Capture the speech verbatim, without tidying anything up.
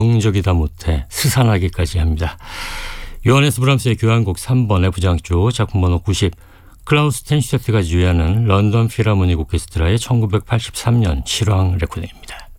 정적이다 못해 스산하기까지 합니다. 요하네스 브람스의 교향곡 삼 번 F장조 작품번호 구십, 클라우스 텐슈테트가 지휘하는 런던 필하모닉 오케스트라의 천구백팔십삼 년 실황 레코딩입니다.